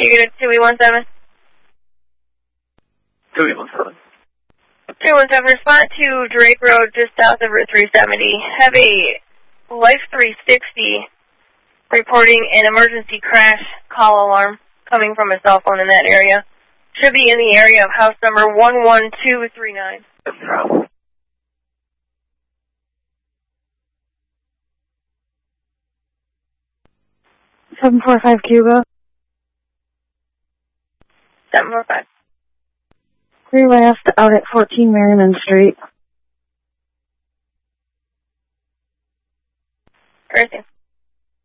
You get a 2817? 2817. 217, respond to Drake Road just south of Route 370. Have a Life 360 reporting an emergency crash call alarm coming from a cell phone in that area. Should be in the area of house number 11239. No problem. 745 Cuba. 745. Clear last out at 14 Merriman Street. Everything.